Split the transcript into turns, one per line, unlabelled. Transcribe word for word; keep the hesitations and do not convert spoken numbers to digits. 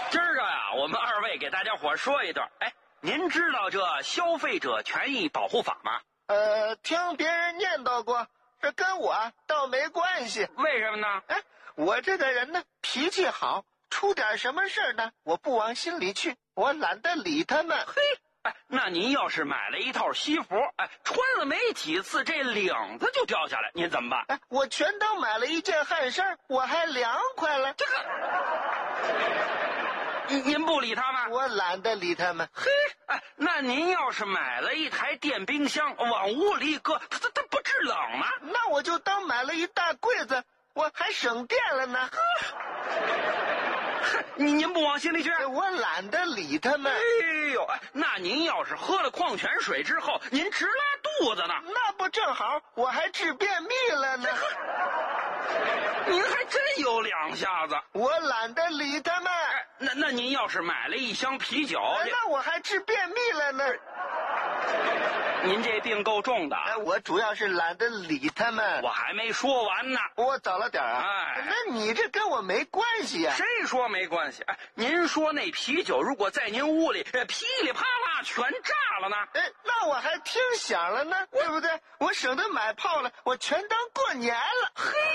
今儿个呀，我们二位给大家伙说一段。哎，您知道这消费者权益保护法吗？
呃，听别人念叨过，这跟我倒没关系。
为什么呢？
哎，我这个人呢，脾气好，出点什么事呢，我不往心里去，我懒得理他们。
嘿。哎，那您要是买了一套西服，哎，穿了没几次，这领子就掉下来，您怎么办？
哎，我全当买了一件汗衫，我还凉快了。
这个，您您不理他们？
我懒得理他们。
嘿，哎，那您要是买了一台电冰箱，往屋里一搁，它它它不制冷吗？
那我就当买了一大柜子，我还省电了呢。
您您不往心里去？
我懒得理他们。
哎呦，那您要是喝了矿泉水之后，您直拉肚子呢？
那不正好，我还治便秘了呢。
您还真有两下子。
我懒得理他们。
哎，那那您要是买了一箱啤酒，
那我还治便秘了呢。
您这病够重的。
哎，我主要是懒得理他们。
我还没说完呢。
我早了点啊。
哎，
那你这跟我没关系呀、啊。
谁说没关系？哎，您说那啤酒如果在您屋里噼里啪啦全炸了呢？
哎，那我还听响了呢，对不对？我省得买炮了，我全当过年了。
嘿。